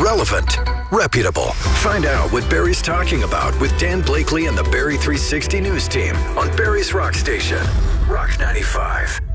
relevant, reputable. Find out what Barry's talking about with Dan Blakely and the Barry 360 News team on Barry's Rock Station, Rock 95.